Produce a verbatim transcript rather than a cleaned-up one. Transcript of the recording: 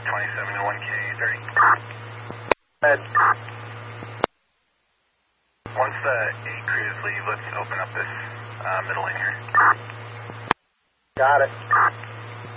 twenty-seven to one K thirty. Ed. Once the eight crews leave, let's open up this uh, middle lane here. Got it.